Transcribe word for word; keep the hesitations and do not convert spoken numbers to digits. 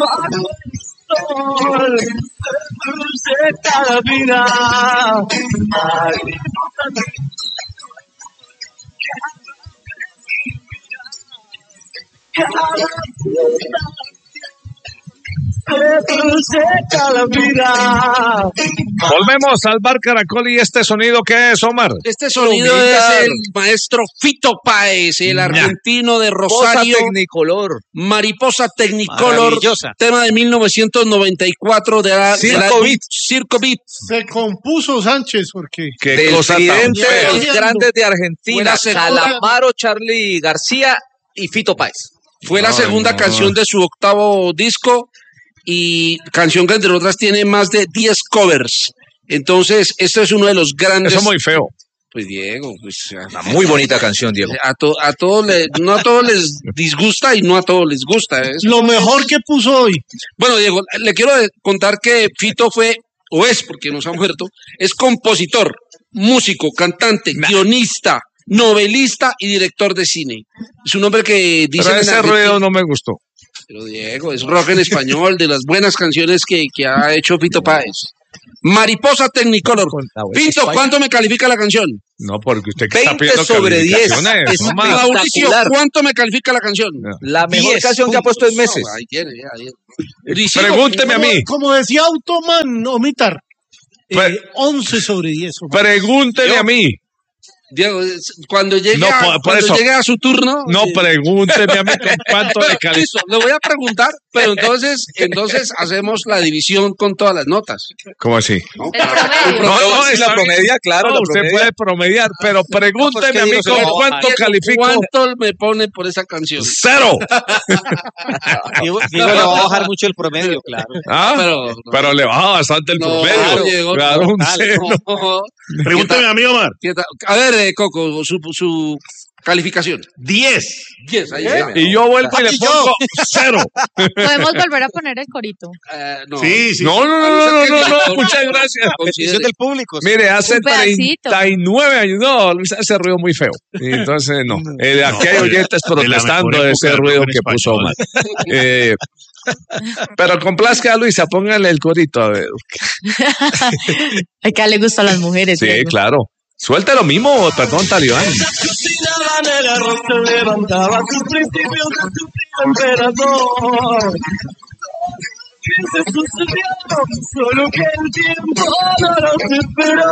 bajo el sol, cruce cada vida. Mariposa Volvemos al Bar Caracol y este sonido, ¿qué es, Omar? Este sonido Lumita. es el maestro Fito Páez, el argentino de Rosario. Mariposa Technicolor. Mariposa Technicolor, tema de mil novecientos noventa y cuatro de la Circo Beat. Circo Beat. Se compuso Sánchez porque Qué Del cosa tan tridente de fea. los grandes de Argentina, Fue la segunda- Calamaro, Charly García y Fito Páez. Fue la Ay, segunda no. canción de su octavo disco y canción que entre otras tiene más de diez covers. Entonces, esto es uno de los grandes. Eso es muy feo. Pues Diego, pues Una muy bonita canción, Diego. a, to- a todos le- no a todos les disgusta y no a todos les gusta. Es- lo mejor que puso hoy. Bueno, Diego, le quiero de- contar que Fito fue, o es, porque nos ha muerto, es compositor, músico, cantante, guionista, novelista y director de cine. Es un hombre que dice... Pero ese ruido no me gustó. Pero Diego, es rock en español, de las buenas canciones que, que ha hecho Fito Páez. Mariposa Technicolor. Fito, ¿cuánto me califica la canción? No, porque usted que está veinte pidiendo sobre diez. calificaciones, Es Omar. Mauricio, ¿cuánto me califica la canción? La mejor diez canción que ha puesto en puntos. meses. No, ahí tiene, ya, diez. Mauricio, Pregúnteme a Como, mí. como decía Automan, Omitar. Eh, Pre- once sobre diez. Omar. Pregúntele Yo- a mí. Diego, es- cuando llegue, No, a, por- por cuando eso. llegue a su turno... No, eh, pregúnteme a mí con cuánto le califica. listo, le voy a preguntar, pero entonces, entonces hacemos la división con todas las notas. ¿Cómo así? ¿no? El promedio. No, no, Sí, está la bien. promedia, claro. No, la usted promedia. puede promediar, pero pregúnteme No, a mí pues, ¿qué con digo? Se cuánto Diego, califico. ¿Cuánto me pone por esa canción? Cero. Diego, Diego le va a bajar mucho el promedio, claro. ¿Ah? Pero, Pero le baja bastante el No, promedio. Diego, Claro, un no, cero. no. Pregúntame a mí, Omar. ¿Qué tal? A ver, eh, Coco, su, su calificación. Diez. diez, ahí ¿Eh? está. Y yo vuelvo y le pongo cero. Podemos volver a poner el corito. Eh, no. Sí, sí. No, no, no, no, no, no, no, muchas gracias. Petición del público. Mire, hace Un pedacito. treinta y nueve años, no, Luis, ese ruido muy feo. Y entonces, no. Eh, aquí hay oyentes de la mejor protestando de ese época del ruido rock en que puso español. Omar. Eh, pero complazca a Luisa, póngale el corito, a ver. Acá le gustan las mujeres. Sí, Diego. claro. Suelta lo mismo, perdón, Talibán. cocinaba en el arroz se levantaba sus principios de su tío emperador. Que se sucedió, solo que el tiempo no los esperó.